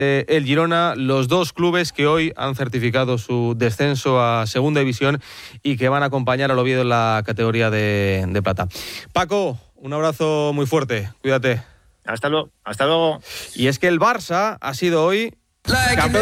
el Girona, los dos clubes que hoy han certificado su descenso a Segunda División y que van a acompañar al Oviedo en la categoría de plata. Paco, un abrazo muy fuerte, cuídate. Hasta luego. Y es que el Barça ha sido hoy campeón